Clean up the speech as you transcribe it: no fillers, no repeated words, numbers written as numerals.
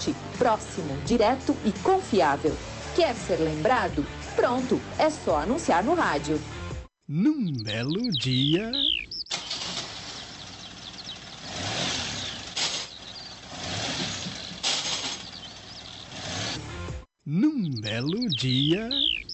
forte, próximo, direto e confiável. Quer ser lembrado? Pronto, é só anunciar no rádio. Num belo dia... Num belo dia...